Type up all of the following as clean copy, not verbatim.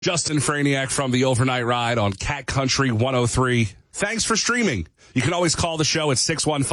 Justin Franiak from the Overnight Ride on Cat Country 103. Thanks for streaming. You can always call the show at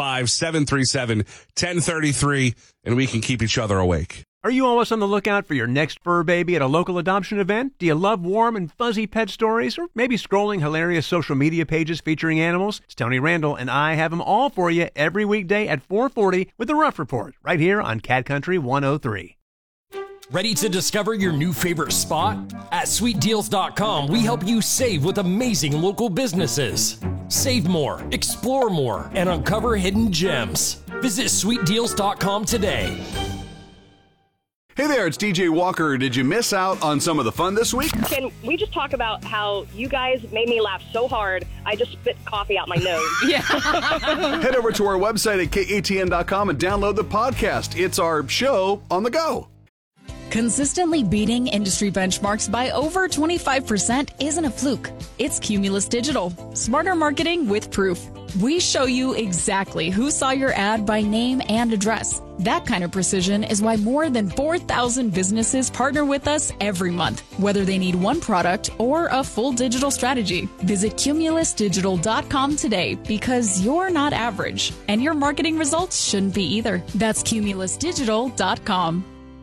615-737-1033, and we can keep each other awake. Are you always on the lookout for your next fur baby at a local adoption event? Do you love warm and fuzzy pet stories? Or maybe scrolling hilarious social media pages featuring animals? It's Tony Randall, and I have them all for you every weekday at 4:40 with The Rough Report, right here on Cat Country 103. Ready to discover your new favorite spot? At sweetdeals.com, we help you save with amazing local businesses. Save more, explore more, and uncover hidden gems. Visit sweetdeals.com today. Hey there, it's DJ Walker. Did you miss out on some of the fun this week? Can we just talk about how you guys made me laugh so hard, I just spit coffee out my nose? Yeah. Head over to our website at katn.com and download the podcast. It's our show on the go. Consistently beating industry benchmarks by over 25% isn't a fluke. It's Cumulus Digital. Smarter marketing with proof. We show you exactly who saw your ad by name and address. That kind of precision is why more than 4,000 businesses partner with us every month, whether they need one product or a full digital strategy. Visit cumulusdigital.com today because you're not average, and your marketing results shouldn't be either. That's cumulusdigital.com.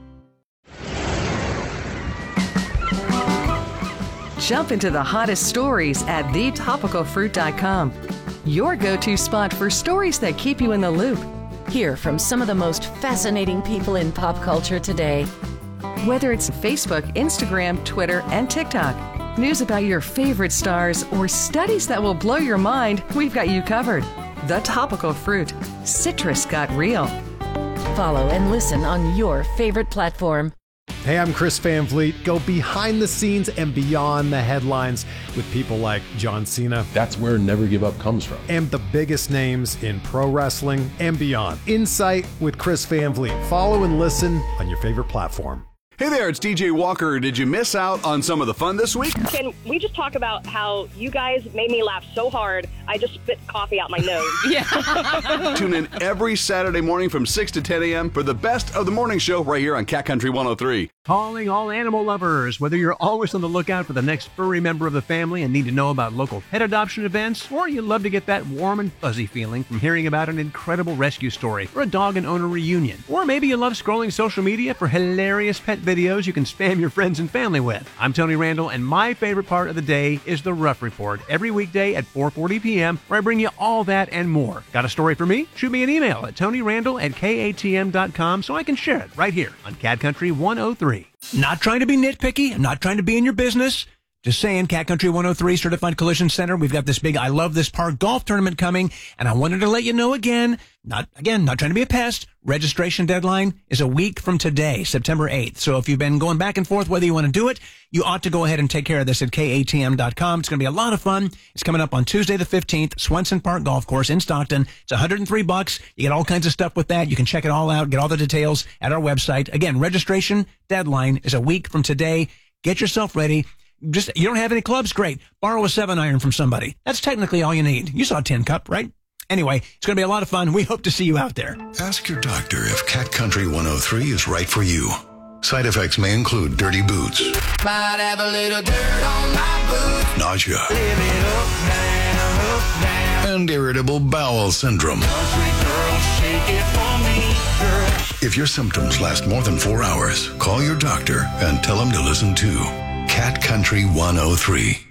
Jump into the hottest stories at thetopicalfruit.com. Your go-to spot for stories that keep you in the loop. Hear from some of the most fascinating people in pop culture today. Whether it's Facebook, Instagram, Twitter, and TikTok, news about your favorite stars, or studies that will blow your mind, we've got you covered. The Topical Fruit. Citrus got real. Follow and listen on your favorite platform. Hey, I'm Chris Van Vliet. Go behind the scenes and beyond the headlines with people like John Cena. That's where Never Give Up comes from. And the biggest names in pro wrestling and beyond. Insight with Chris Van Vliet. Follow and listen on your favorite platform. Hey there, it's DJ Walker. Did you miss out on some of the fun this week? Can we just talk about how you guys made me laugh so hard, I just spit coffee out my nose? Yeah. Tune in every Saturday morning from 6 to 10 a.m. for the best of the morning show right here on Cat Country 103. Calling all animal lovers. Whether you're always on the lookout for the next furry member of the family and need to know about local pet adoption events, or you love to get that warm and fuzzy feeling from hearing about an incredible rescue story or a dog and owner reunion, or maybe you love scrolling social media for hilarious pet videos you can spam your friends and family with. I'm Tony Randall, and my favorite part of the day is the Rough Report every weekday at 4:40 p.m., where I bring you all that and more. Got a story for me? Shoot me an email at tonyrandall@katm.com so I can share it right here on Cat Country 103. Not trying to be nitpicky. I'm not trying to be in your business. Just saying, Cat Country 103 Certified Collision Center, we've got this big I Love This Park golf tournament coming, and I wanted to let you know again, not trying to be a pest, registration deadline is a week from today, September 8th. So if you've been going back and forth whether you want to do it, you ought to go ahead and take care of this at katm.com. It's going to be a lot of fun. It's coming up on Tuesday the 15th, Swenson Park Golf Course in Stockton. It's $103. You get all kinds of stuff with that. You can check it all out, get all the details at our website. Again, registration deadline is a week from today. Get yourself ready. You don't have any clubs? Great. Borrow a 7-iron from somebody. That's technically all you need. You saw Tin Cup, right? Anyway, it's going to be a lot of fun. We hope to see you out there. Ask your doctor if Cat Country 103 is right for you. Side effects may include dirty boots, might have a little dirt on my boots, nausea, live it up, down, and irritable bowel syndrome. Country girl, shake it for me, girl. If your symptoms last more than 4 hours, call your doctor and tell him to listen to Cat Country 103.